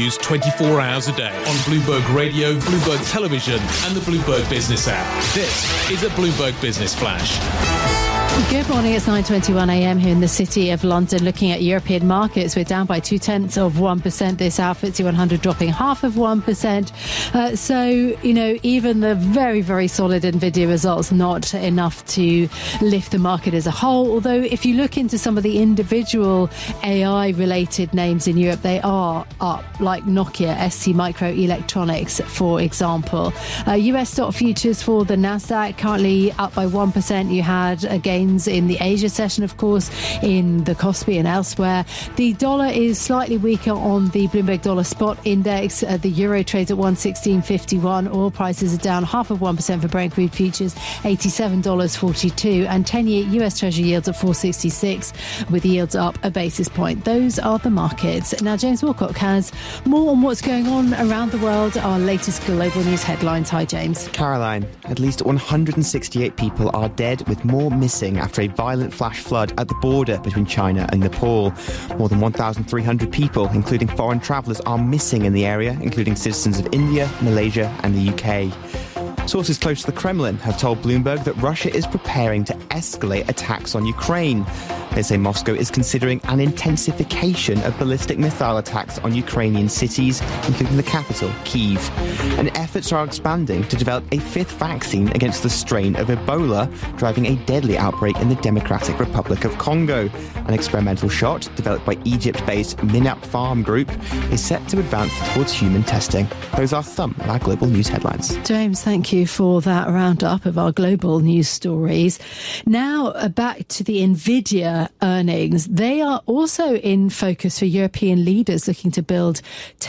news 24 hours a day on Bloomberg Radio, Bloomberg Television and the Bloomberg Business app. This is a Bloomberg Business Flash. Good morning, it's 9:21am here in the city of London. Looking at European markets, we're down by 0.2% this hour, FTSE 100 dropping 0.5%. Even the very, very solid NVIDIA results, not enough to lift the market as a whole. Although if you look into some of the individual AI-related names in Europe, they are up, like Nokia, ST Microelectronics, for example. US stock futures for the Nasdaq currently up by 1%. You had gains in the Asia session, of course, in the Kospi and elsewhere. The dollar is slightly weaker on the Bloomberg Dollar Spot Index. The euro trades at 116.51. Oil prices are down 0.5% for Brent crude futures, $87.42, and 10-year US Treasury yields at 4.66, with yields up a basis point. Those are the markets. Now, James Wilcock has more on what's going on around the world. Our latest global news headlines. Hi, James. Caroline, at least 168 people are dead, with more missing after a violent flash flood at the border between China and Nepal. More than 1,300 people, including foreign travellers, are missing in the area, including citizens of India, Malaysia and the UK. Sources close to the Kremlin have told Bloomberg that Russia is preparing to escalate attacks on Ukraine. They say Moscow is considering an intensification of ballistic missile attacks on Ukrainian cities, including the capital, Kyiv. And efforts are expanding to develop a fifth vaccine against the strain of Ebola, driving a deadly outbreak in the Democratic Republic of Congo. An experimental shot, developed by Egypt-based Minap Farm Group, is set to advance towards human testing. Those are some of our global news headlines. James, thank you for that roundup of our global news stories. Now, back to the NVIDIA earnings. They are also in focus for European leaders looking to build